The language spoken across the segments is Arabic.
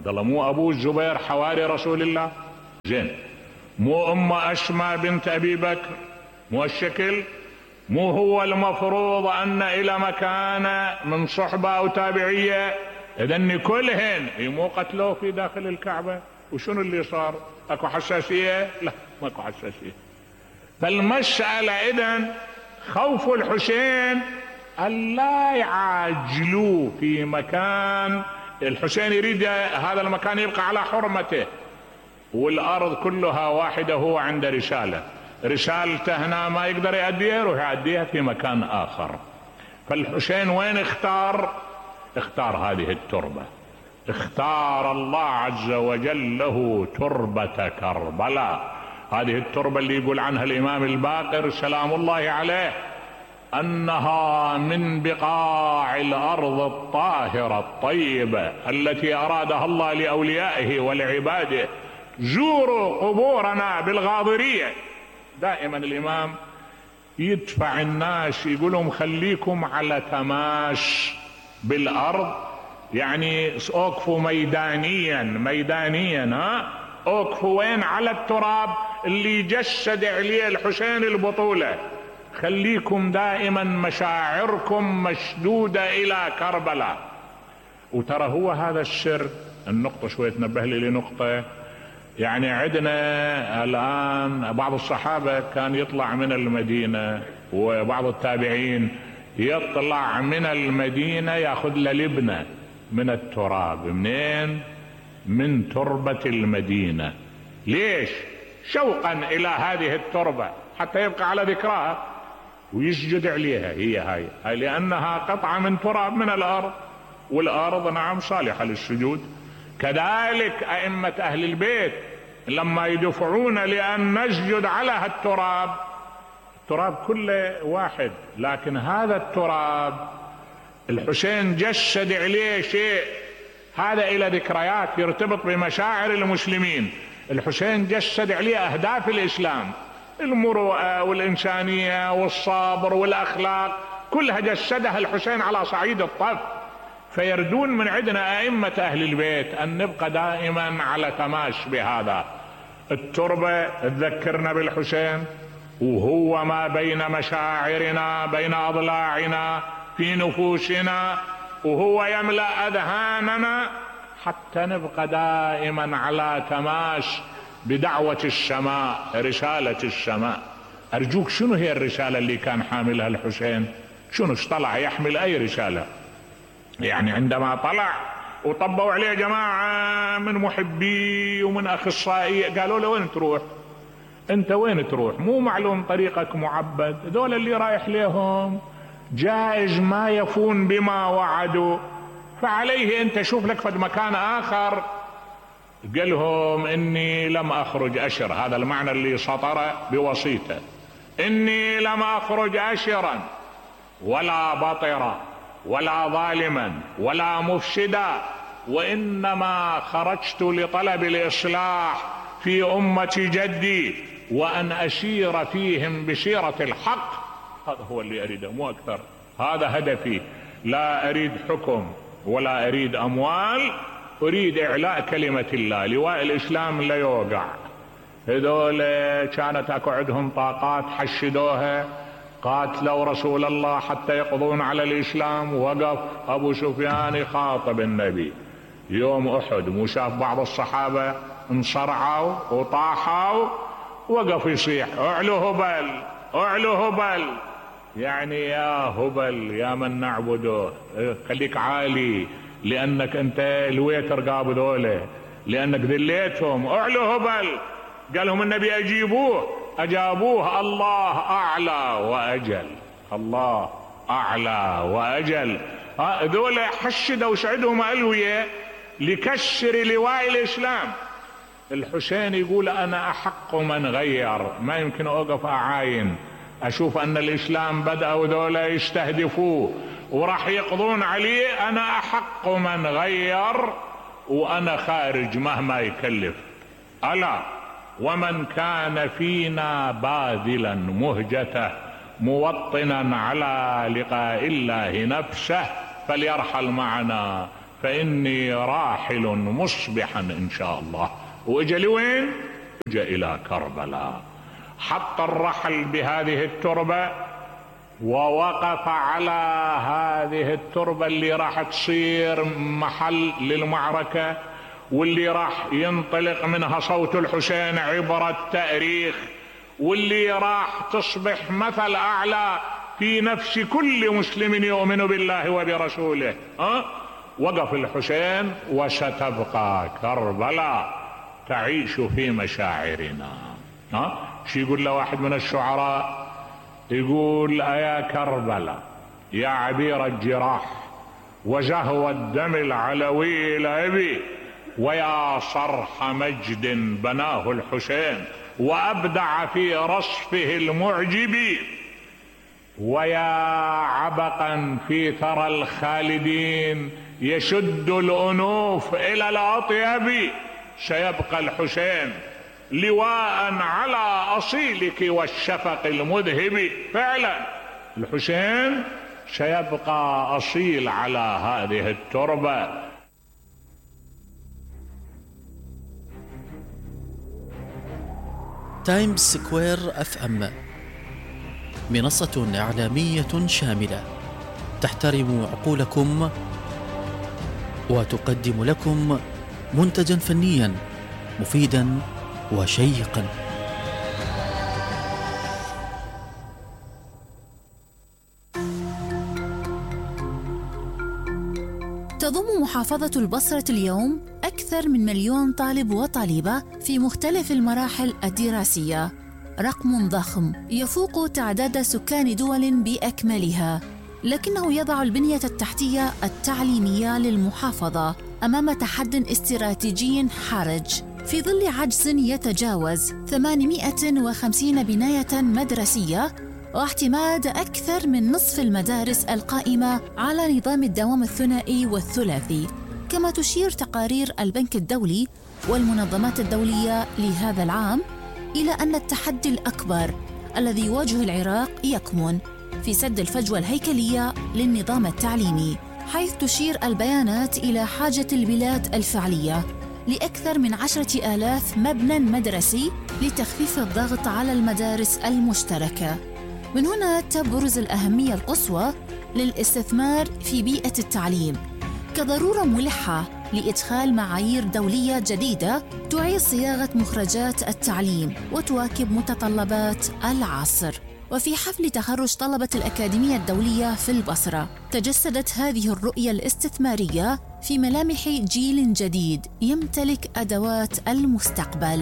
عبد الله مو ابو الزبير حواري رسول الله؟ زين، مو ام اسماء بنت ابي بكر؟ مو الشكل؟ مو هو المفروض ان الى مكانه من صحبة او تابعية؟ اذن كلهن مو قتلوه في داخل الكعبة؟ وشنو اللي صار؟ اكو حساسية؟ لا، ماكو حساسية. فالمسألة اذن خوف الحسين ألا يعاجلوه في مكان الحسين يريد هذا المكان يبقى على حرمته، والأرض كلها واحدة، هو عنده رسالته هنا ما يقدر يؤديها، يروح يؤديها في مكان آخر. فالحسين وين اختار هذه التربة، اختار الله عز وجل له تربة كربلاء. هذه التربة اللي يقول عنها الإمام الباقر سلام الله عليه أنها من بقاع الأرض الطاهرة الطيبة التي أرادها الله لأوليائه ولعباده. زوروا قبورنا بالغاضرية. دائما الإمام يدفع الناس، يقول لهم خليكم على تماس بالأرض، يعني اوقفوا ميدانيا اوقفوا وين؟ على التراب اللي جسد عليه الحسين البطولة. خليكم دائما مشاعركم مشدودة إلى كربلاء. وترى هو هذا السر. النقطة شوية تنبه لي لنقطة. يعني عندنا الآن بعض الصحابة كان يطلع من المدينة، وبعض التابعين يطلع من المدينة ياخذ له لبنة من التراب. منين؟ من تربة المدينة. ليش؟ شوقا إلى هذه التربة حتى يبقى على ذكرها ويسجد عليها. هي هاي لأنها قطعة من تراب من الأرض، والأرض نعم صالحة للسجود. كذلك أئمة أهل البيت لما يدفعون لأن نسجد على التراب كله واحد، لكن هذا التراب الحسين جسد عليه شيء، هذا إلى ذكريات يرتبط بمشاعر المسلمين. الحسين جسد عليه أهداف الإسلام، المروءة والإنسانية والصبر والأخلاق، كلها جسدها الحسين على صعيد الطف. فيردون من عندنا أئمة أهل البيت أن نبقى دائما على تماس بهذا. التربة تذكرنا بالحسين، وهو ما بين مشاعرنا، بين أضلاعنا، في نفوسنا، وهو يملأ أذهاننا حتى نبقى دائما على تماس بدعوة السماء، رسالة السماء. أرجوك، شنو هي الرسالة اللي كان حاملها الحسين؟ شنو طلع يحمل أي رسالة؟ يعني عندما طلع وطبوا عليه جماعة من محبي ومن أخصائي، قالوا له وين تروح؟ أنت وين تروح؟ مو معلوم طريقك معبد، دول اللي رايح لهم جائز ما يفون بما وعدوا، فعليه أنت شوف لك فد مكان آخر. قال لهم إني لم أخرج أشر، هذا المعنى اللي سطر بوسيطة، إني لم أخرج أشرا ولا بطرا ولا ظالما ولا مفسدا، وإنما خرجت لطلب الإصلاح في أمة جدي وأن أسير فيهم بسيرة الحق. هذا هو اللي أريده مو أكثر، هذا هدفي. لا أريد حكم ولا أريد أموال، أريد إعلاء كلمة الله. لواء الإسلام لا يوقع. هذول كانت أكو عندهم طاقات حشدوها، قاتلوا رسول الله حتى يقضون على الإسلام. وقف أبو سفيان يخاطب النبي يوم أحد، مو شاف بعض الصحابة انصرعوا وطاحوا، وقف يصيح اعلو هبل اعلو هبل، يعني يا هبل يا من نعبده خليك عالي، لأنك أنت الويتر قابل ذوله، لأنك ذليتهم، اعلو هبل. قالهم النبي أجابوه الله أعلى وأجل، الله أعلى وأجل. ذولا حشدوا وسعدهم ألوية لكسر لواء الإسلام. الحسين يقول أنا أحق من غير، ما يمكن أوقف أعاين أشوف أن الإسلام بدأوا ذولا يستهدفوه وراح يقضون عليه، أنا أحق من غير وأنا خارج مهما يكلف. ألا ومن كان فينا باذلا مهجته موطنا على لقاء الله نفسه فليرحل معنا، فإني راحل مصبحا إن شاء الله. وإجا لوين؟ إجا إلى كربلاء، حط الرحل بهذه التربة ووقف على هذه التربة اللي راح تصير محل للمعركة، واللي راح ينطلق منها صوت الحسين عبر التاريخ، واللي راح تصبح مثل أعلى في نفس كل مسلم يؤمن بالله وبرسوله. وقف الحسين وستبقى كربلاء تعيش في مشاعرنا. شي يقول له واحد من الشعراء، يقول: أيا كربلاء يا عبير الجراح وزهو الدم العلوي الأبي، ويا صرح مجد بناه الحسين وأبدع في رصفه المعجب، ويا عبقا في ثرى الخالدين يشد الأنوف إلى الأطيب، سيبقى الحسين لواء على أصيلك والشفق المذهب. فعلا الحسين سيبقى أصيل على هذه التربة. تايمز سكوير FM منصة إعلامية شاملة تحترم عقولكم وتقدم لكم منتجا فنيا مفيدا وشيقا. تضم محافظة البصرة اليوم أكثر من 1,000,000 طالب وطالبة في مختلف المراحل الدراسية، رقم ضخم يفوق تعداد سكان دول بأكملها، لكنه يضع البنية التحتية التعليمية للمحافظة أمام تحد استراتيجي حرج في ظل عجز يتجاوز 850 بناية مدرسية واعتماد أكثر من نصف المدارس القائمة على نظام الدوام الثنائي والثلاثي. كما تشير تقارير البنك الدولي والمنظمات الدولية لهذا العام إلى أن التحدي الأكبر الذي يواجه العراق يكمن في سد الفجوة الهيكلية للنظام التعليمي، حيث تشير البيانات إلى حاجة البلاد الفعلية لأكثر من 10,000 مبنى مدرسي لتخفيف الضغط على المدارس المشتركة. من هنا تبرز الأهمية القصوى للاستثمار في بيئة التعليم كضرورة ملحة لإدخال معايير دولية جديدة تعيد صياغة مخرجات التعليم وتواكب متطلبات العصر. وفي حفل تخرج طلبة الأكاديمية الدولية في البصرة تجسدت هذه الرؤية الاستثمارية في ملامح جيل جديد يمتلك أدوات المستقبل.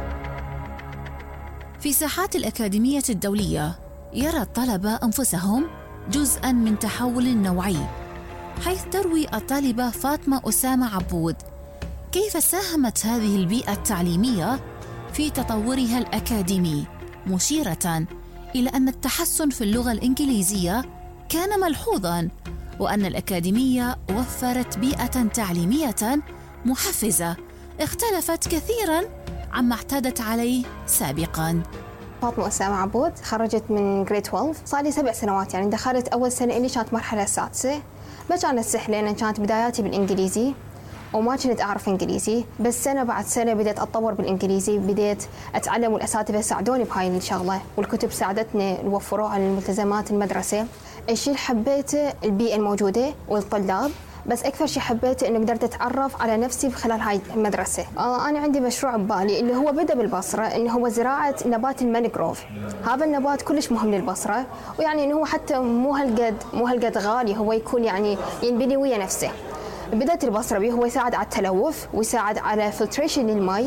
في ساحات الأكاديمية الدولية يرى الطلبة أنفسهم جزءاً من تحول نوعي، حيث تروي الطالبة فاطمة أسامة عبود كيف ساهمت هذه البيئة التعليمية في تطورها الأكاديمي، مشيرة إلى أن التحسن في اللغة الإنجليزية كان ملحوظاً، وأن الأكاديمية وفرت بيئة تعليمية محفزة اختلفت كثيراً عما اعتادت عليه سابقاً. فاطمة أسامة عبود، خرجت من جريد 12، صار لي 7 سنوات. يعني دخلت أول سنة إلي كانت مرحلة السادسة، ما كانت سهلة لأن كانت بداياتي بالإنجليزي وما كنت أعرف إنجليزي، بس سنة بعد سنة بديت أتطور بالإنجليزي، بديت أتعلم والأساتذة ساعدوني بهاي الشغلة، والكتب ساعدتني وفروها للملتزمات المدرسة. الشيء اللي حبيته البيئة الموجودة والطلاب، بس أكثر شيء حبيته إنه قدرت أتعرف على نفسي بخلال هاي المدرسة. أنا عندي مشروع ببالي اللي هو بدأ بالبصرة، إنه هو زراعة نبات المانجروف. هذا النبات كلش مهم للبصرة، ويعني إنه هو حتى مو هالقد غالي، هو يكون يعني ينبني ويا نفسه. بدأت البصرة بيه، هو يساعد على التلوث ويساعد على فلتريشن للماء.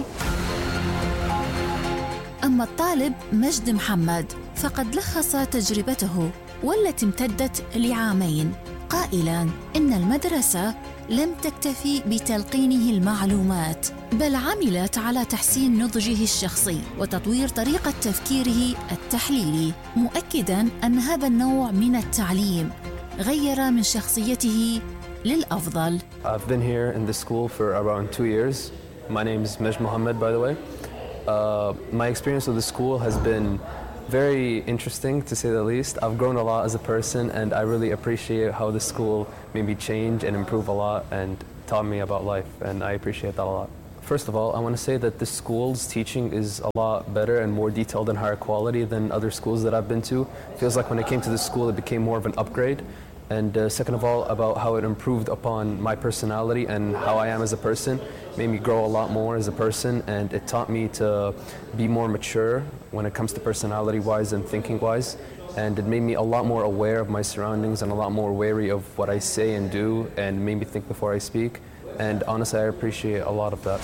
أما الطالب مجد محمد فقد لخص تجربته والتي امتدت لعامين قائلاً إن المدرسة لم تكتفي بتلقينه المعلومات، بل عملت على تحسين نضجه الشخصي وتطوير طريقة تفكيره التحليلي، مؤكداً أن هذا النوع من التعليم غير من شخصيته للأفضل. I've been here in this school for around 2 years. My name is Majd Mohammed, by the way. My experience with the school has been very interesting, to say the least. I've grown a lot as a person, and I really appreciate how the school made me change and improve a lot, and taught me about life, and I appreciate that a lot. First of all, I want to say that this school's teaching is a lot better and more detailed and higher quality than other schools that I've been to. It feels like when I came to this school, it became more of an upgrade. And second of all, about how it improved upon my personality and how I am as a person. It made me grow a lot more as a person, and it taught me to be more mature when it comes to personality-wise and thinking-wise. And it made me a lot more aware of my surroundings and a lot more wary of what I say and do, and made me think before I speak. And honestly, I appreciate a lot of that.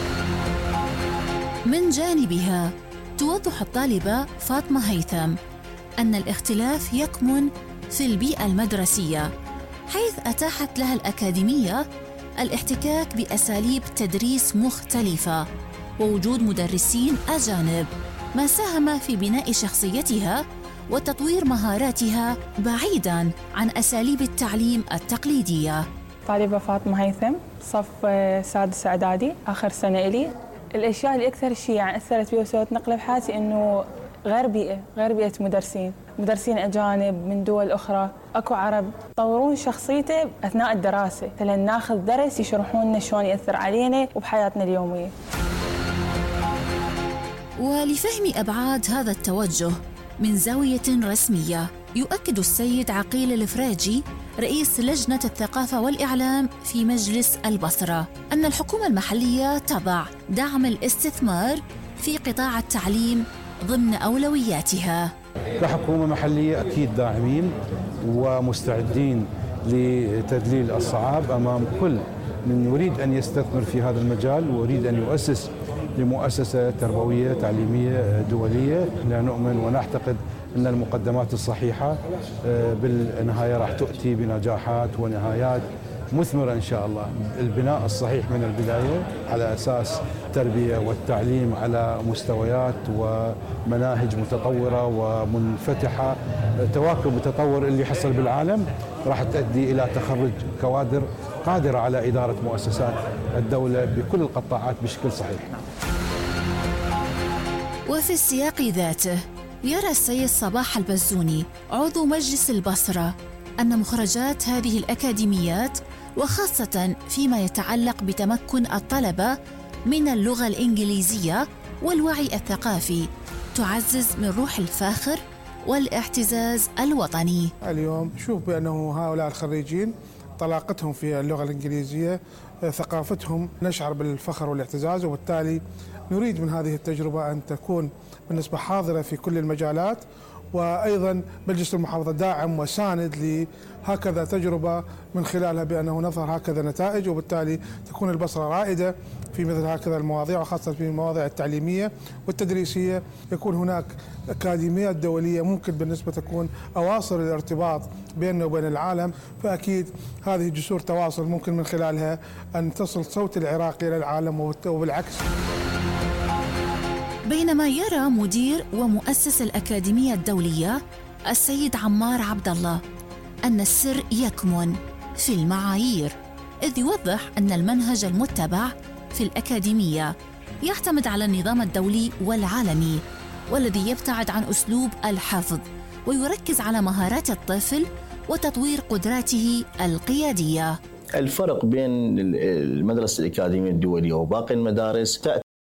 من جانبها توضح الطالبة فاطمة هيثم أن الاختلاف يكمن في البيئة المدرسية، حيث أتاحت لها الأكاديمية الاحتكاك بأساليب تدريس مختلفة ووجود مدرسين أجانب، ما ساهم في بناء شخصيتها وتطوير مهاراتها بعيداً عن أساليب التعليم التقليدية. طالبة فاطمة هيثم، صف سادس إعدادي، آخر سنة إلي. الأشياء اللي أكثر شيء يعني أثرت فيها وسوت نقلة بحياتي إنه غير بيئة مدرسين أجانب من دول أخرى، أكو عرب يطورون شخصيته أثناء الدراسة، مثلا ناخذ درس يشرحون لنا شلون يأثر علينا وبحياتنا اليومية. ولفهم أبعاد هذا التوجه من زاوية رسمية، يؤكد السيد عقيل الفراجي رئيس لجنة الثقافة والإعلام في مجلس البصرة أن الحكومة المحلية تضع دعم الاستثمار في قطاع التعليم ضمن أولوياتها. كحكومة محلية أكيد داعمين ومستعدين لتذليل الصعاب أمام كل من يريد أن يستثمر في هذا المجال ويريد أن يؤسس لمؤسسة تربوية تعليمية دولية. لا نؤمن ونعتقد أن المقدمات الصحيحة بالنهاية راح تؤتي بنجاحات ونهايات مثمرة إن شاء الله. البناء الصحيح من البداية على أساس التربية والتعليم على مستويات ومناهج متطورة ومنفتحة، تواكب التطور اللي حصل بالعالم راح تؤدي إلى تخرج كوادر قادرة على إدارة مؤسسات الدولة بكل القطاعات بشكل صحيح. وفي السياق ذاته يرى السيد صباح البزوني عضو مجلس البصرة أن مخرجات هذه الأكاديميات وخاصة فيما يتعلق بتمكن الطلبة من اللغة الإنجليزية والوعي الثقافي تعزز من روح الفاخر والاعتزاز الوطني. اليوم نشوف بأنه هؤلاء الخريجين طلاقتهم في اللغة الإنجليزية، ثقافتهم، نشعر بالفخر والاعتزاز، وبالتالي نريد من هذه التجربة أن تكون بالنسبة حاضرة في كل المجالات. وأيضا مجلس المحافظة داعم وساند لهكذا تجربة من خلالها بأنه نظهر هكذا نتائج، وبالتالي تكون البصرة رائدة في مثل هكذا المواضيع، وخاصة في المواضيع التعليمية والتدريسية. يكون هناك أكاديميات دولية ممكن بالنسبة تكون أواصر الارتباط بيننا وبين العالم، فأكيد هذه جسور تواصل ممكن من خلالها أن تصل صوت العراق إلى العالم وبالعكس. بينما يرى مدير ومؤسس الأكاديمية الدولية السيد عمار عبد الله أن السر يكمن في المعايير، إذ يوضح أن المنهج المتبع في الأكاديمية يعتمد على النظام الدولي والعالمي، والذي يبتعد عن أسلوب الحفظ ويركز على مهارات الطفل وتطوير قدراته القيادية. الفرق بين المدرسة الأكاديمية الدولية وباقي المدارس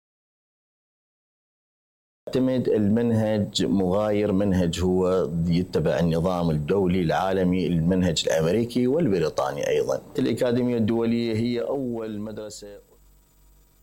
يعتمد المنهج مغاير، منهج هو يتبع النظام الدولي العالمي، المنهج الأمريكي والبريطاني أيضا. الأكاديمية الدولية هي أول مدرسة